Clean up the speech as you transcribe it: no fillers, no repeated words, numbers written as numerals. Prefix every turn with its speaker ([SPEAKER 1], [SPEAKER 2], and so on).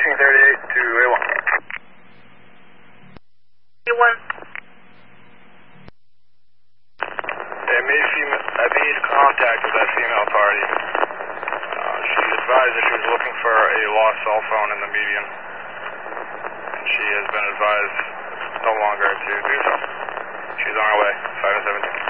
[SPEAKER 1] 1638 to A1.
[SPEAKER 2] A1.
[SPEAKER 1] I made contact with that female party. She advised that she was looking for a lost cell phone in the median. And she has been advised no longer to do so. She's on her way, 5 and 17.